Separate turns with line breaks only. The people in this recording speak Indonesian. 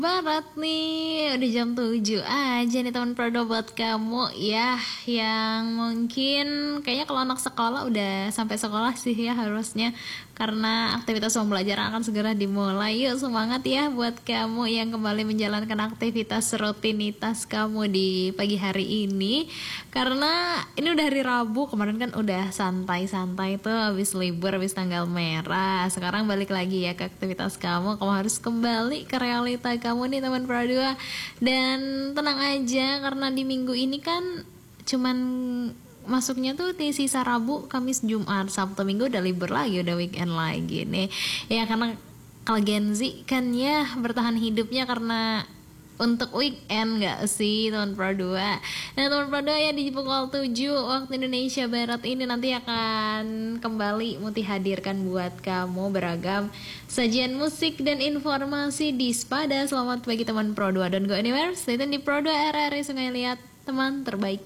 Barat nih, udah jam 7 aja nih teman Prodo buat kamu ya yang mungkin kayaknya kalau anak sekolah udah sampai sekolah sih ya harusnya karena aktivitas pembelajaran akan segera dimulai. Yuk semangat ya buat kamu yang kembali menjalankan aktivitas rutinitas kamu di pagi hari ini. Karena ini udah hari Rabu, kemarin kan udah santai-santai tuh habis libur, habis tanggal merah. Sekarang balik lagi ya ke aktivitas kamu harus kembali ke realita kamu nih teman Pradua. Dan tenang aja karena di minggu ini kan cuman masuknya tuh di sisa Rabu, Kamis, Jumat, Sabtu, Minggu udah libur lagi, udah weekend lagi nih. Ya karena kalau Gen Z kan ya bertahan hidupnya karena untuk weekend gak sih teman Pro 2. Nah teman Pro 2 ya di pukul 7 waktu Indonesia Barat ini nanti akan kembali Muti hadirkan buat kamu beragam sajian musik dan informasi di Spada. Selamat pagi teman Pro 2, don't go anywhere, stay tune di Pro 2 RRI Sungai Liat, teman terbaik.